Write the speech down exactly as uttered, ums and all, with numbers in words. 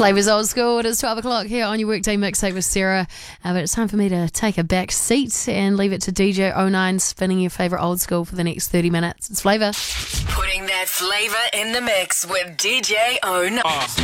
Flavours Old School. It is twelve o'clock here on your weekday mixtape with Sarah. Uh, but it's time for me to take a back seat and leave it to D J oh nine spinning your favourite old school for the next thirty minutes. It's Flavour. Putting that flavour in the mix with D J oh nine.